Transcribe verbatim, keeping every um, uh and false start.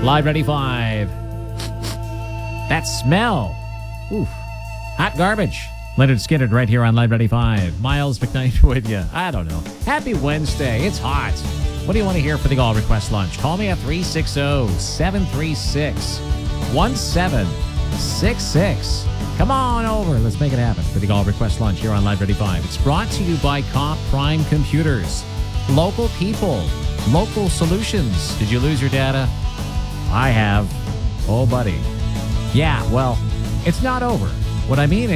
Live Ready five. That smell. Oof. Hot garbage. Leonard Skinner right here on Live Ready five. Miles McKnight with you. I don't know. Happy Wednesday. It's hot. What do you want to hear for the All Request Lunch? Call me at three six zero, seven three six, one seven six six. Come on over. Let's make it happen for the All Request Lunch here on Live Ready five. It's brought to you by Comp Prime Computers. Local people. Local solutions. Did you lose your data? I have. Oh, buddy. Yeah, well, it's not over. What I mean